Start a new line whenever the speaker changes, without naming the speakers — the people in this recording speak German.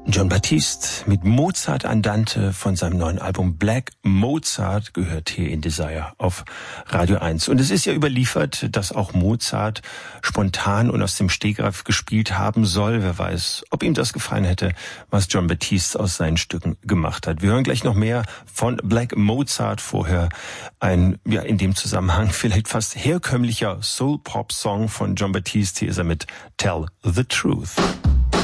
Jon Batiste mit Mozart Andante von seinem neuen Album Black Mozart gehört hier in Desire auf Radio 1. Und es ist ja überliefert, dass auch Mozart spontan und aus dem Stegreif gespielt haben soll. Wer weiß, ob ihm das gefallen hätte, was Jon Batiste aus seinen Stücken gemacht hat. Wir hören gleich noch mehr von Black Mozart. Vorher ein, ja, in dem Zusammenhang vielleicht fast herkömmlicher Soul-Pop-Song von Jon Batiste. Hier ist er mit Tell the Truth.